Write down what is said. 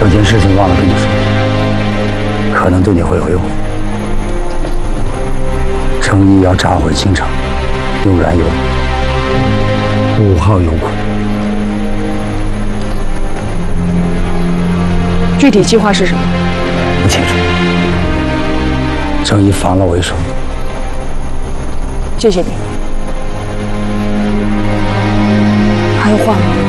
有件事情忘了跟你说，可能对你会有用。程毅要炸毁青城，用燃油，5号油库。 具体计划是什么？ 不清楚。程毅防了我一手。 谢谢你。还有话吗？